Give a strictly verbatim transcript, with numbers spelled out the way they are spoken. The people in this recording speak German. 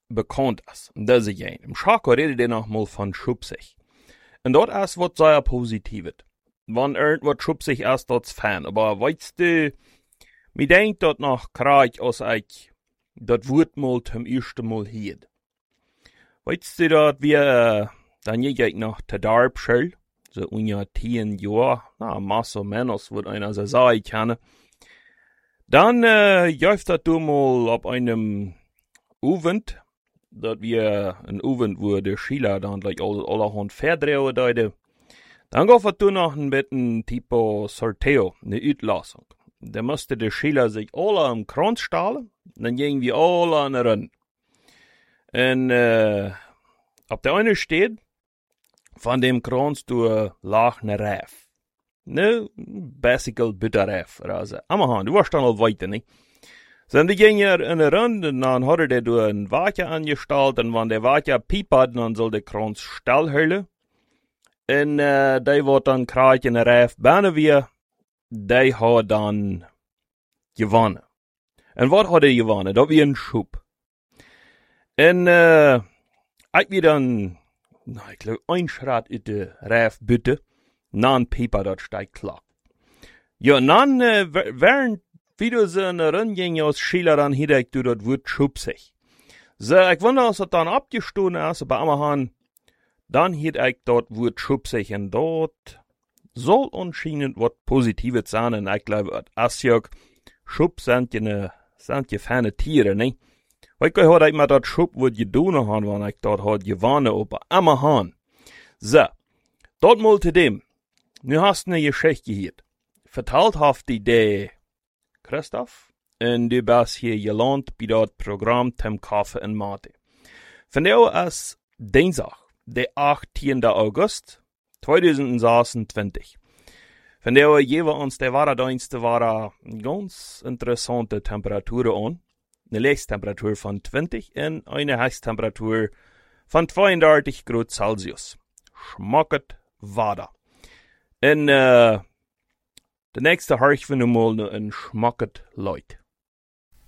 bekannt ist. Das ist ein. Im Schako redet er noch mal von schubsig. Und dort ist was sehr Positives. Wenn irgendwas schubsig ist, das Fan. Aber weißt du, mir denkt dort noch Kreuz aus ich, das wird mal zum ersten Mal hier. Weißt du, dort wir, äh, dann gehe ich noch zur Darbschule, so ungefähr zehn Jahre, na, más o menos, wird einer so sagen kann. Dann, äh, jäuft das du mal auf einem Abend, dat wir ein Abend, wo der Schüler dann gleich alle, allerhand verdrehen deute. Dann gab es noch ein bisschen Tipo Sorteo, eine Utlassung. Da musste der Schüler sich alle am Kranz stahlen, dann gingen wir alle an den Rand. Und, äh, auf der eine steht, von dem Kranz du lag ne Reif. Ne, Bicycle Bitterreif, also. Aber du warst dann al weiter, nicht? So, die gingen in den Rand, und dann hat er da ein Waage angestellt, und wenn der Waage piepert, dann soll der Kranz stillhalten. Und, äh, der wird dann kreuz in der Reif bane wir, der hat dann gewonnen. Und was hat er gewonnen? Da wie ein Schub. Und, äh, ich wie dann, na, ich glaube, ein Schritt in der Reif bitte, dann Pieper, das steigt klar. Ja, dann, äh, während wieder so eine Rundgänge aus Schüler, dann hätte ich das Wort schubsig. So, ich wundere, dass das dann abgestoßen ist, aber immerhin, dann hätte ich das Wort schubsig, und dort soll anscheinend was Positives sein, und ich glaube, als ja Schub sind ja ne, sind ja feine Tiere, ne? Weil ich heute immer das Schub, was getan haben, wenn ich dort halt gewonnen habe, immerhin. So, dort mal zu dem. Nu hast du eine Geschichte gehört. Vertalt haft die der Christoph, und du bist hier gelandet bei das Programm zum Kaffee und Mate. Von der ist Dienstag, der achtzehnten August zweitausendsechsundzwanzig. Von der jeweils der Warendienste war ganz interessante Temperaturen an. Eine Lebenstemperatur von zwanzig und eine Höchsttemperatur von zweiunddreißig Grad Celsius. Schmacket Wader. Und, äh, der nächste höre ich von mal ein Schmacket Leut.